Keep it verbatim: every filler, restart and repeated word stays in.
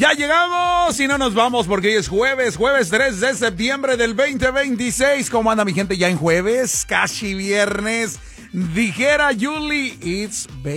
Ya llegamos y no nos vamos porque hoy es jueves, jueves tres de septiembre del veinte veintiséis. ¿Cómo anda mi gente ya en jueves? Casi viernes. Dijera Julie, it's